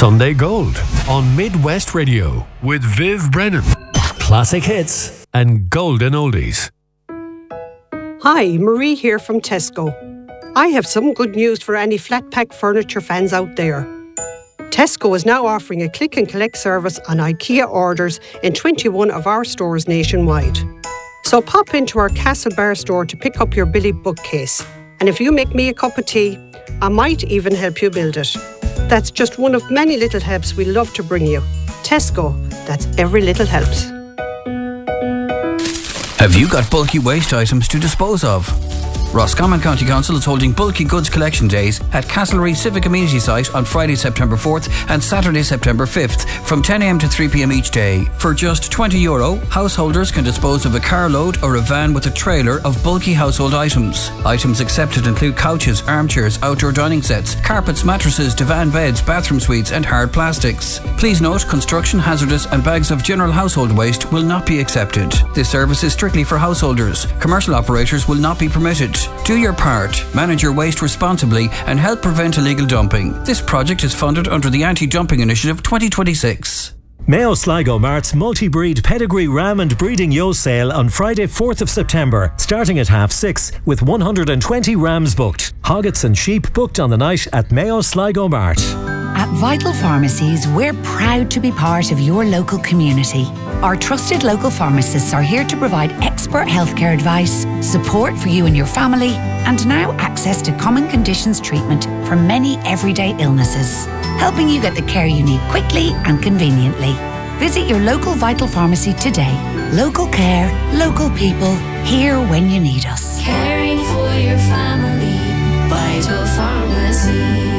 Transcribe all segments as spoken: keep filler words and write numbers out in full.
Sunday Gold on Midwest Radio with Viv Brennan. Classic hits and golden oldies. Hi, Marie here from Tesco. I have some good news for any flat pack furniture fans out there. Tesco is now offering a click and collect service on IKEA orders in twenty-one of our stores nationwide. So pop into our Castlebar store to pick up your Billy bookcase. And if you make me a cup of tea, I might even help you build it. That's just one of many little helps we love to bring you. Tesco, that's every little helps. Have you got bulky waste items to dispose of? Roscommon County Council is holding Bulky Goods Collection Days at Castlereagh Civic Amenity Site on Friday, September fourth and Saturday, September fifth from ten a m to three p m each day. For just twenty euro, householders can dispose of a carload or a van with a trailer of bulky household items. Items accepted include couches, armchairs, outdoor dining sets, carpets, mattresses, divan beds, bathroom suites and hard plastics. Please note, construction, hazardous and bags of general household waste will not be accepted. This service is strictly for householders. Commercial operators will not be permitted. Do your part, manage your waste responsibly and help prevent illegal dumping. This project is funded under the Anti-Dumping Initiative twenty twenty-six. Mayo Sligo Mart's multi-breed pedigree ram and breeding ewe sale on Friday fourth of September, starting at half six with one hundred twenty rams booked. Hoggets and sheep booked on the night at Mayo Sligo Mart. At Vital Pharmacies, we're proud to be part of your local community. Our trusted local pharmacists are here to provide expert healthcare advice, support for you and your family, and now access to common conditions treatment for many everyday illnesses, helping you get the care you need quickly and conveniently. Visit your local Vital Pharmacy today. Local care, local people, here when you need us. Caring for your family, Vital Pharmacies.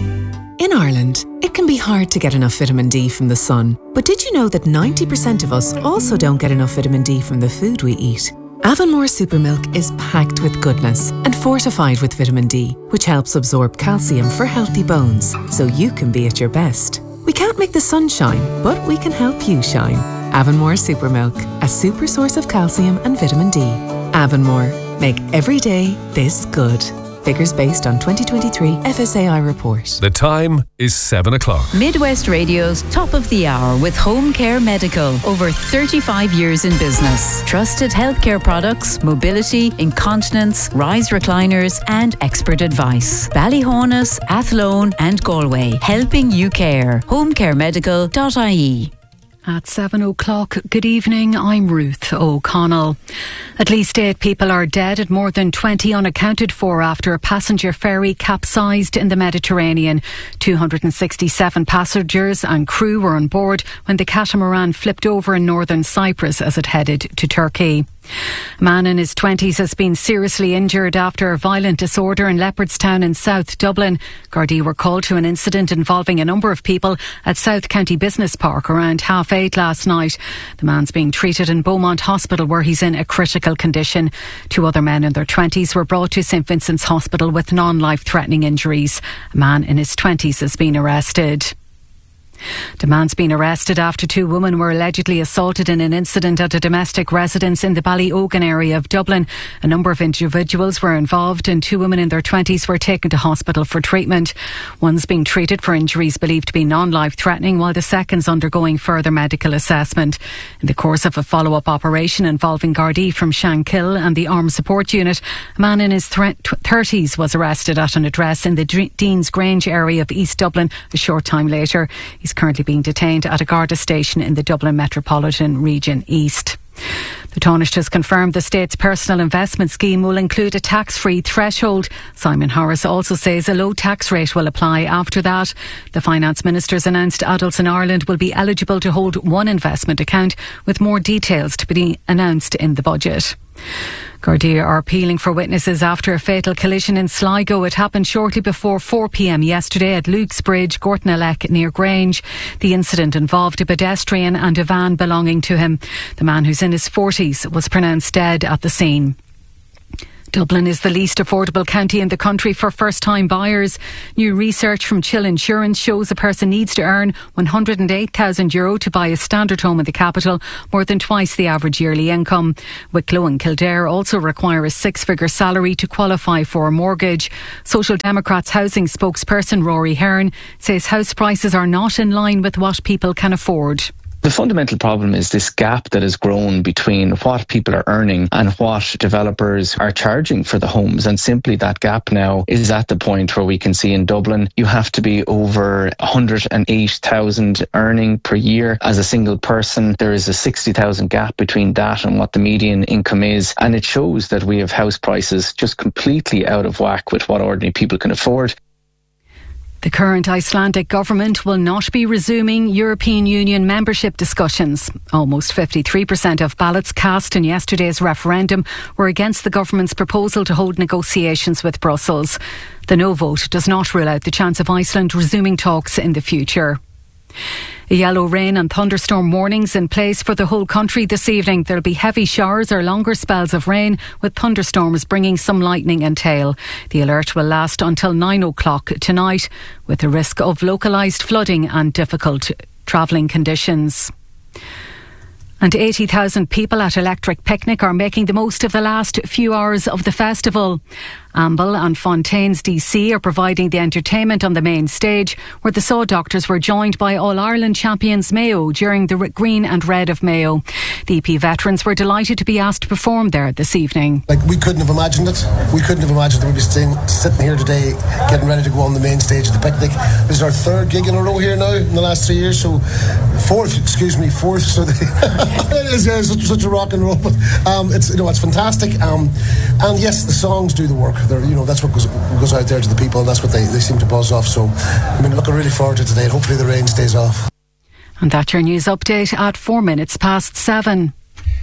In Ireland, it can be hard to get enough vitamin D from the sun. But did you know that ninety percent of us also don't get enough vitamin D from the food we eat? Avonmore Supermilk is packed with goodness and fortified with vitamin D, which helps absorb calcium for healthy bones, so you can be at your best. We can't make the sun shine, but we can help you shine. Avonmore Supermilk, a super source of calcium and vitamin D. Avonmore, make every day this good. Figures based on twenty twenty-three F S A I report. The time is seven o'clock. Midwest Radio's Top of the Hour with Home Care Medical. Over thirty-five years in business. Trusted healthcare products, mobility, incontinence, rise recliners and expert advice. Ballyhonus, Athlone and Galway. Helping you care. home care medical dot I E. At seven o'clock, good evening, I'm Ruth O'Connell. At least eight people are dead and more than twenty unaccounted for after a passenger ferry capsized in the Mediterranean. two hundred sixty-seven passengers and crew were on board when the catamaran flipped over in northern Cyprus as it headed to Turkey. A man in his twenties has been seriously injured after a violent disorder in Leopardstown in South Dublin. Gardaí were called to an incident involving a number of people at South County Business Park around half eight last night. The man's being treated in Beaumont Hospital where he's in a critical condition. Two other men in their twenties were brought to St Vincent's Hospital with non-life-threatening injuries. A man in his twenties has been arrested. The man's been arrested after two women were allegedly assaulted in an incident at a domestic residence in the Ballyogan area of Dublin. A number of individuals were involved and two women in their twenties were taken to hospital for treatment. One's being treated for injuries believed to be non-life-threatening while the second's undergoing further medical assessment. In the course of a follow-up operation involving Gardaí from Shankill and the Armed Support Unit, a man in his thirties was arrested at an address in the Dean's Grange area of East Dublin a short time later. He's currently being detained at a Garda station in the Dublin Metropolitan Region East. The Taoiseach has confirmed the state's personal investment scheme will include a tax-free threshold. Simon Harris also says a low tax rate will apply after that. The Finance Minister's announced adults in Ireland will be eligible to hold one investment account, with more details to be announced in the budget. Gardaí are appealing for witnesses after a fatal collision in Sligo. It happened shortly before four p m yesterday at Luke's Bridge, Gortnalek, near Grange. The incident involved a pedestrian and a van belonging to him. The man, who's in his forties, was pronounced dead at the scene. Dublin is the least affordable county in the country for first-time buyers. New research from Chill Insurance shows a person needs to earn one hundred eight thousand euro to buy a standard home in the capital, more than twice the average yearly income. Wicklow and Kildare also require a six-figure salary to qualify for a mortgage. Social Democrats housing spokesperson Rory Hearn says house prices are not in line with what people can afford. The fundamental problem is this gap that has grown between what people are earning and what developers are charging for the homes. And simply that gap now is at the point where we can see in Dublin, you have to be over one hundred eight thousand earning per year as a single person. There is a sixty thousand gap between that and what the median income is. And it shows that we have house prices just completely out of whack with what ordinary people can afford. The current Icelandic government will not be resuming European Union membership discussions. Almost fifty-three percent of ballots cast in yesterday's referendum were against the government's proposal to hold negotiations with Brussels. The no vote does not rule out the chance of Iceland resuming talks in the future. A yellow rain and thunderstorm warnings in place for the whole country this evening. There'll be heavy showers or longer spells of rain, with thunderstorms bringing some lightning and hail. The alert will last until nine o'clock tonight, with the risk of localised flooding and difficult travelling conditions. And eighty thousand people at Electric Picnic are making the most of the last few hours of the festival. Amble and Fontaine's D C are providing the entertainment on the main stage, where the Saw Doctors were joined by All-Ireland champions Mayo during the Green and Red of Mayo. The E P veterans were delighted to be asked to perform there this evening. Like, we couldn't have imagined it. We couldn't have imagined that we'd be sitting, sitting here today, getting ready to go on the main stage of the Picnic. This is our third gig in a row here now in the last three years, so fourth, excuse me, fourth. So the it is yeah, such, such a rock and roll, but um, it's you know it's fantastic. Um, and yes, the songs do the work. They're, you know that's what goes goes out there to the people, and that's what they, they seem to buzz off. So I mean, looking really forward to today, and hopefully the rain stays off. And that's your news update at four minutes past seven.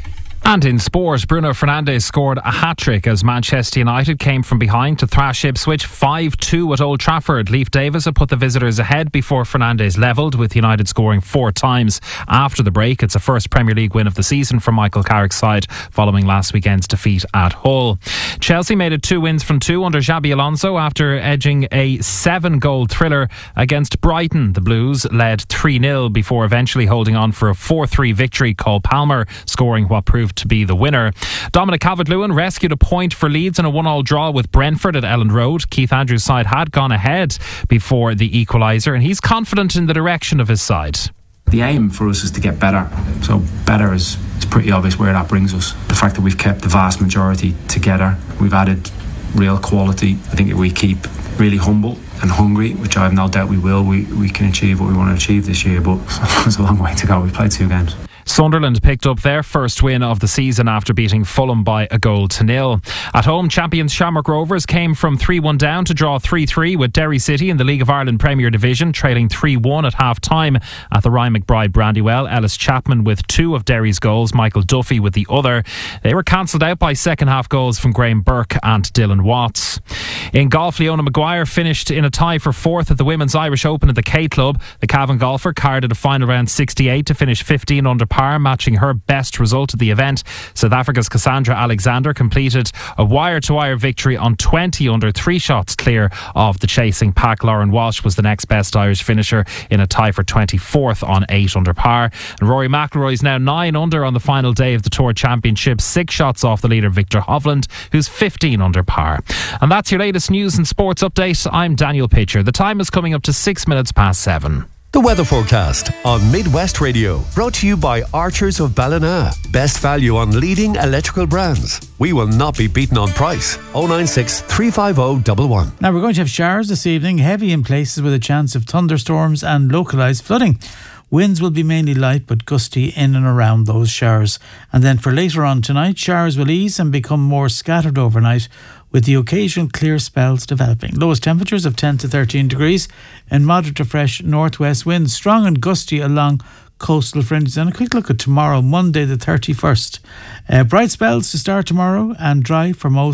And in sport, Bruno Fernandes scored a hat-trick as Manchester United came from behind to thrash Ipswich five two at Old Trafford. Leif Davis had put the visitors ahead before Fernandes levelled, with United scoring four times after the break. It's a first Premier League win of the season for Michael Carrick's side following last weekend's defeat at Hull. Chelsea made it two wins from two under Xabi Alonso after edging a seven-goal thriller against Brighton. The Blues led three nil before eventually holding on for a four three victory, Cole Palmer scoring what proved to be the winner. Dominic Calvert-Lewin rescued a point for Leeds in a one all draw with Brentford at Elland Road. Keith Andrews' side had gone ahead before the equaliser, and he's confident in the direction of his side. The aim for us is to get better. So better is, is pretty obvious where that brings us. The fact that we've kept the vast majority together, we've added real quality. I think if we keep really humble and hungry, which I have no doubt we will, we, we can achieve what we want to achieve this year, but there's a long way to go. We've played two games. Sunderland picked up their first win of the season after beating Fulham by a goal to nil. At home, champions Shamrock Rovers came from three one down to draw three three with Derry City in the League of Ireland Premier Division, trailing three one at half-time at the Ryan McBride Brandywell. Ellis Chapman with two of Derry's goals, Michael Duffy with the other. They were cancelled out by second-half goals from Graham Burke and Dylan Watts. In golf, Leona Maguire finished in a tie for fourth at the Women's Irish Open at the K Club. The Cavan golfer carded a final round sixty-eight to finish fifteen under par, matching her best result at the event. South Africa's Cassandra Alexander completed a wire-to-wire victory on twenty under, three shots clear of the chasing pack. Lauren Walsh was the next best Irish finisher in a tie for twenty-fourth on eight under par. And Rory McIlroy is now nine under on the final day of the Tour Championship, six shots off the leader Victor Hovland, who's fifteen under par. And that's your latest news and sports update. I'm Daniel Pitcher. The time is coming up to six minutes past seven. The weather forecast on Midwest Radio, brought to you by Archers of Ballina. Best value on leading electrical brands. We will not be beaten on price. oh nine six, three five oh, one one. Now we're going to have showers this evening, heavy in places with a chance of thunderstorms and localised flooding. Winds will be mainly light but gusty in and around those showers. And then for later on tonight, showers will ease and become more scattered overnight, with the occasional clear spells developing. Lowest temperatures of ten to thirteen degrees and moderate to fresh northwest winds, strong and gusty along coastal fringes. And a quick look at tomorrow, Monday the thirty-first. Uh, bright spells to start tomorrow and dry for most.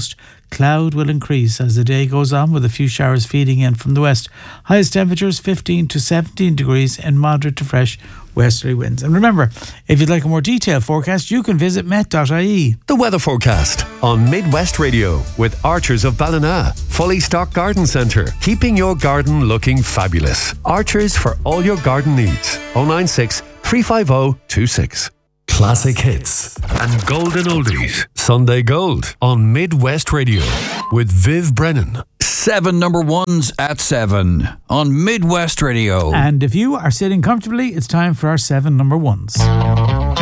Cloud will increase as the day goes on, with a few showers feeding in from the west. Highest temperatures fifteen to seventeen degrees and moderate to fresh westerly winds. And remember, if you'd like a more detailed forecast, you can visit met dot I E. The weather forecast on Midwest Radio with Archers of Ballina. Fully stocked garden centre, keeping your garden looking fabulous. Archers for all your garden needs. oh nine six, three five oh, two six. Classic hits and golden oldies. Sunday Gold on Midwest Radio with Viv Brennan. Seven number ones at seven on Midwest Radio. And if you are sitting comfortably, it's time for our seven number ones.